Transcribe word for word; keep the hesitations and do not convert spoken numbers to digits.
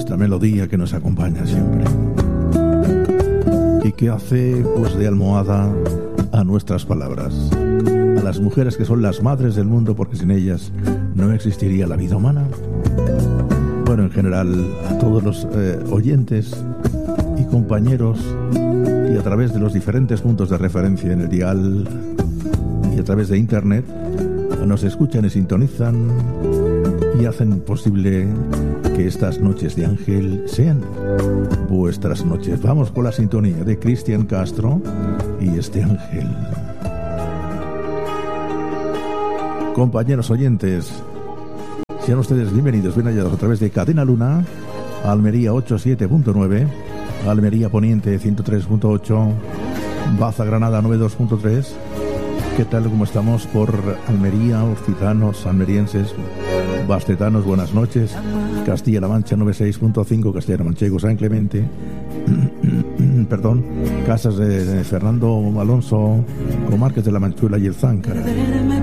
nuestra melodía que nos acompaña siempre y que hace pues de almohada a nuestras palabras, a las mujeres que son las madres del mundo, porque sin ellas no existiría la vida humana. Bueno, en general a todos los eh, oyentes y compañeros, y a través de los diferentes puntos de referencia en el dial y a través de internet, nos escuchan y sintonizan y hacen posible que estas noches de Ángel sean vuestras noches. Vamos con la sintonía de Cristian Castro y este Ángel. Compañeros oyentes, sean ustedes bienvenidos, bien hallados a través de Cadena Luna, Almería ochenta y siete punto nueve, Almería Poniente ciento tres punto ocho, Baza Granada noventa y dos punto tres. ¿Qué tal? ¿Cómo estamos por Almería, occitanos, almerienses, bastetanos? Buenas noches. Castilla-La Mancha noventa y seis punto cinco, Castilla-La Manchego, San Clemente, perdón, Casas de Fernando Alonso, Comarques de la Manchuela y el Záncara.